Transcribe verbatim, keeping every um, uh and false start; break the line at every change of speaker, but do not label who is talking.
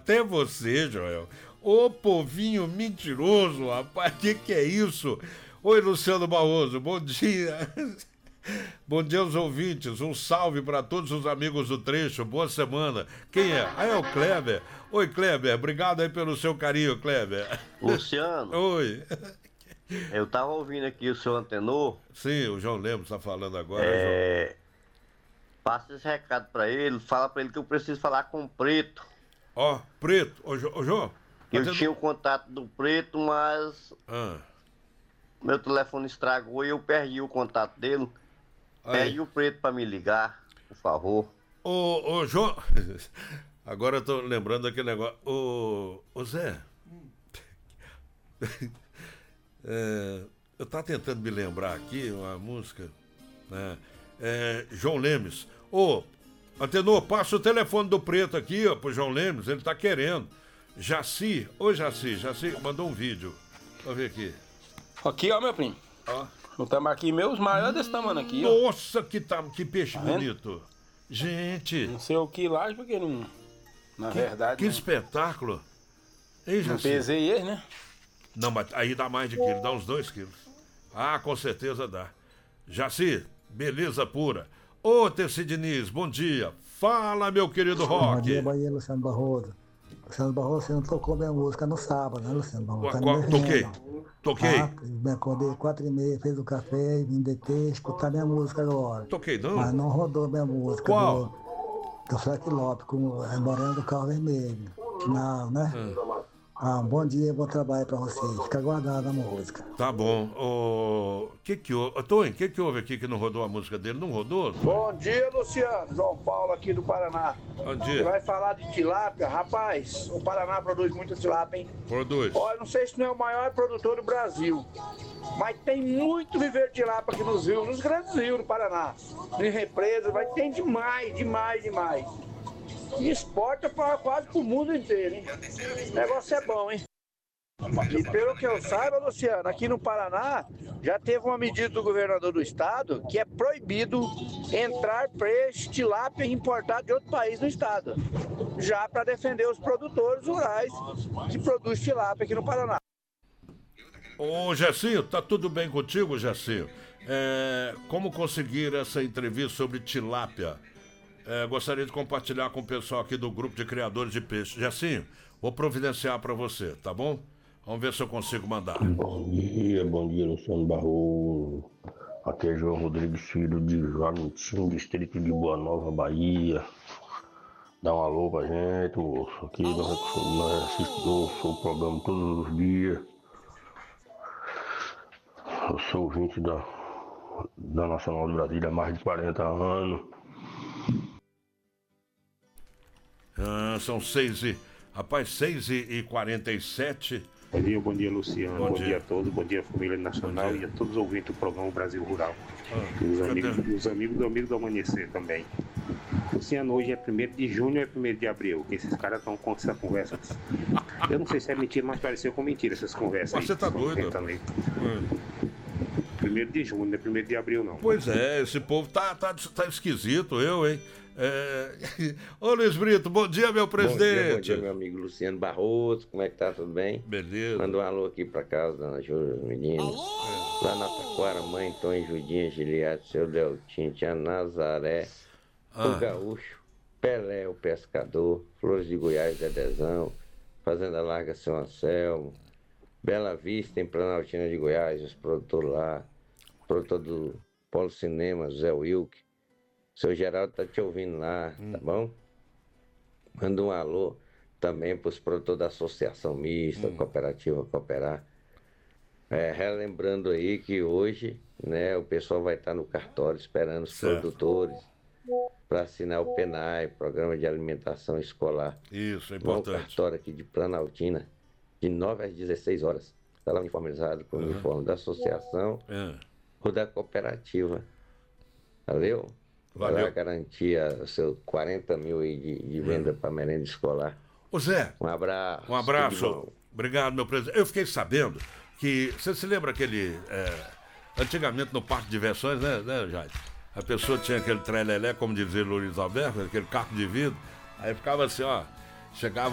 até você, Joel. Ô povinho mentiroso, rapaz, que que é isso? Oi, Luciano Barroso, bom dia. Bom dia aos ouvintes, um salve para todos os amigos do Trecho, boa semana. Quem é? Ah, é o Kleber. Oi, Kleber, obrigado aí pelo seu carinho, Kleber.
Luciano.
Oi.
Eu tava ouvindo aqui o seu antenor.
Sim, o João Lemos tá falando agora.
É...
João.
Passa esse recado para ele, fala para ele que eu preciso falar com o Preto.
Ó, oh, Preto, ô, jo, ô João.
Eu tinha o contato do Preto, mas
ah.
meu telefone estragou e eu perdi o contato dele. Pede o Preto para me ligar, por favor.
Ô, ô, João. Agora eu tô lembrando daquele negócio. Ô, ô Zé. é, eu tava tentando me lembrar aqui uma música. Né? É, João Lemes. Ô, Antenor, passa o telefone do Preto aqui, ó, pro João Lemes, ele tá querendo. Jaci, ô Jaci, Jaci mandou um vídeo. Vou ver aqui.
Aqui, ó, meu primo.
Ó.
Não estamos aqui, meus maiores desse tamanho aqui, ó.
Nossa, que, tá, que peixe tá bonito. Gente.
Não sei o que lá, porque não. Na
que,
verdade.
Que
não,
espetáculo. Ei,
não
Jaci.
pesei ele, né?
Não, mas aí dá mais de quilo, dá uns dois quilos. Ah, com certeza dá. Jaci, beleza pura. Ô, Terci Diniz, bom dia. Fala, meu querido Rock.
Bom dia, bom dia, Luciano Barroso. Luciano Barroso, você não tocou minha música no sábado, né, Luciano Barroso? Tá
qual, toquei, toquei.
Ah, me acordei quatro e meia, fez o café e vim deter, escutar minha música agora.
Toquei não?
Mas não rodou minha música.
Qual?
Do, do Frank Lopes, com é, Moreno do Carro Vermelho. Não, né? Hum. Ah, um bom dia, bom trabalho pra vocês. Fica aguardado a música.
Tá bom. O que que houve? Tony, o que que houve aqui que não rodou a música dele? Não rodou?
Bom dia, Luciano. João Paulo aqui do Paraná.
Bom dia.
Você vai falar de tilápia? Rapaz, o Paraná produz muita tilápia, hein?
Produz.
Olha, não sei se não é o maior produtor do Brasil, mas tem muito viveiro de tilápia aqui nos rios, nos grandes rios do Paraná. Em represas, mas tem demais, demais, demais. E exporta pra, quase pro mundo inteiro, hein? O negócio é bom, hein? E pelo que eu saiba, Luciano, aqui no Paraná já teve uma medida do governador do estado que é proibido entrar peixe, tilápia importado de outro país no estado, já para defender os produtores rurais que produzem tilápia aqui no Paraná.
Ô, Gessinho, tá tudo bem contigo, Gessinho? É, como conseguir essa entrevista sobre tilápia? É, gostaria de compartilhar com o pessoal aqui do grupo de criadores de peixe. Gessinho, vou providenciar para você, tá bom? Vamos ver se eu consigo mandar.
Bom dia, bom dia, Luciano Barroso. Aqui é João Rodrigues Filho de Jalutim, distrito de Boa Nova, Bahia. Dá um alô pra gente, moço. Aqui nós, nós assistimos o programa todos os dias. Eu sou ouvinte da, da Nacional de Brasília há mais de quarenta anos.
Ah, são seis e... Rapaz, seis e quarenta e sete.
Bom dia, bom dia, Luciano.
Bom,
bom
dia.
dia a todos, bom dia, família nacional e a todos os ouvintes do programa Brasil Rural.
Ah,
os, amigos, os amigos do Amigo do Amanhecer também. Luciano, hoje é primeiro de junho ou é primeiro de abril? Que esses caras estão com essa conversa. Eu não sei se é mentira, mas pareceu com mentira essas conversas.
Mas você tá doido?
Primeiro de junho, não é primeiro de abril, não.
Pois é, esse povo tá, tá, tá esquisito, eu, hein? É... Ô Luiz Brito, bom dia, meu presidente.
Bom dia, bom dia, meu amigo Luciano Barroso, como é que tá, tudo bem?
Beleza.
Manda um alô aqui pra casa, dona Júlia, menino. Alô! Lá na Taquara, mãe, Tom, Judinha, Giliade, seu Deltinho, tia Nazaré, ah. o Gaúcho, Pelé, o Pescador, Flores de Goiás, Dedezão, Fazenda Larga, São Anselmo, Bela Vista, em Planaltina de Goiás, os produtores lá, produtor do Polo Cinema, Zé Wilk. Seu Geraldo tá te ouvindo lá, hum. tá bom? Manda um alô também para os produtores da Associação Mista, hum. Cooperativa Cooperar. É, relembrando aí que hoje, né, o pessoal vai estar no cartório esperando os certo. produtores para assinar o PENAI, Programa de Alimentação Escolar.
Isso, é importante.
No cartório aqui de Planaltina, de nove às dezesseis horas. Está lá uniformizado com o uhum. uniforme da associação uhum. ou da cooperativa. Valeu?
Valeu.
Vai garantir seus quarenta mil aí de, de venda uhum. para merenda escolar.
Ô Zé,
um abraço.
Um abraço. Obrigado, meu presidente. Eu fiquei sabendo que, você se lembra aquele, é, antigamente no parque de diversões, né, né, Jair? A pessoa tinha aquele trelelé, como dizia Luiz Alberto, aquele caco de vidro, aí ficava assim, ó, chegava